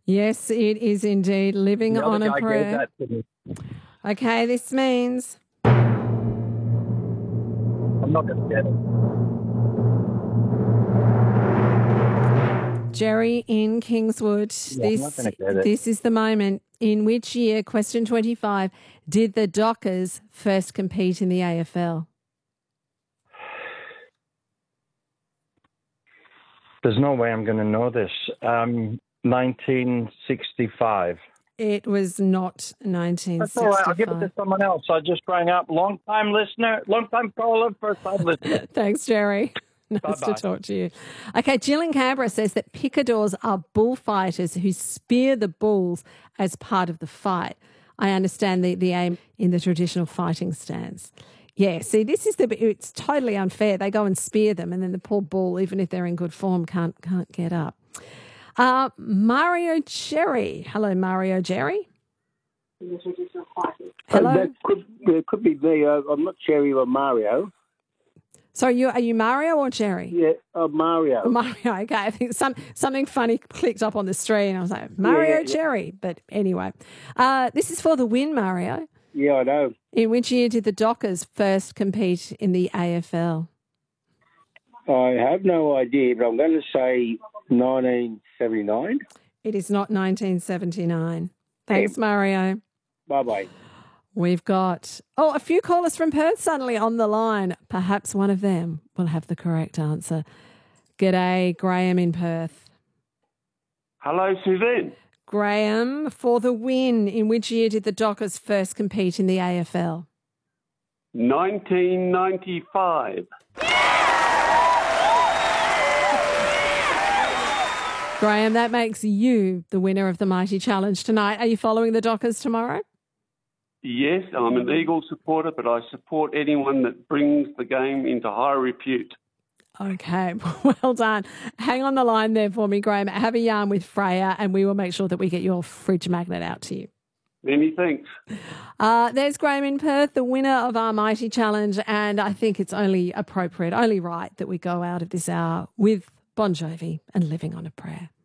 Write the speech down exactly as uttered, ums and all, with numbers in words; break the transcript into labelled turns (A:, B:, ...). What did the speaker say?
A: Yes, it is indeed. Living
B: The
A: on
B: other
A: a
B: guy
A: prayer.
B: gave that to me.
A: Okay, this means
B: I'm not going to get it.
A: Jerry in Kingswood.
B: Yeah, I'm not
A: this
B: gonna get it.
A: this is the moment. In which year, question twenty-five, did the Dockers first compete in the A F L?
B: There's no way I'm going to know this. Um, nineteen sixty-five.
A: It was not nineteen
B: That's all right. I'll give it to
A: sixty-five.
B: someone else. I just rang up. Long time listener, long time caller, first time listener.
A: Thanks, Jerry. Nice
B: Bye-bye.
A: to talk to you. Okay, Jill in Canberra says that picadors are bullfighters who spear the bulls as part of the fight. I understand the, the aim in the traditional fighting stance. Yeah, see, this is the it's totally unfair. They go and spear them, and then the poor bull, even if they're in good form, can't can't get up. Uh, Mario Jerry. Hello, Mario Jerry. Hello.
C: Uh, that could, uh, could be me. Uh, I'm not Jerry or Mario.
A: So you are you Mario or Jerry?
C: Yeah, uh, Mario.
A: Oh, Mario. Okay, I think some something funny clicked up on the screen. I was like Mario
C: Yeah, yeah.
A: Jerry, but anyway, uh, this is for the win, Mario.
C: Yeah, I know.
A: In which year did the Dockers first compete in the A F L?
C: I have no idea, but I'm going to say nineteen seventy-nine.
A: It is not nineteen seventy-nine. Thanks, Mario.
C: Bye-bye.
A: We've got, oh, a few callers from Perth suddenly on the line. Perhaps one of them will have the correct answer. G'day, Graham in Perth.
D: Hello, Suzanne.
A: Graham, for the win, in which year did the Dockers first compete in the A F L?
D: nineteen ninety-five.
A: Graham, that makes you the winner of the Mighty Challenge tonight. Are you following the Dockers tomorrow?
D: Yes, I'm an Eagle supporter, but I support anyone that brings the game into high repute.
A: Okay, well done. Hang on the line there for me, Graham. Have a yarn with Freya and we will make sure that we get your fridge magnet out to you.
D: Many thanks.
A: Uh, there's Graham in Perth, the winner of our Mighty Challenge, and I think it's only appropriate, only right that we go out of this hour with Bon Jovi and Living on a Prayer.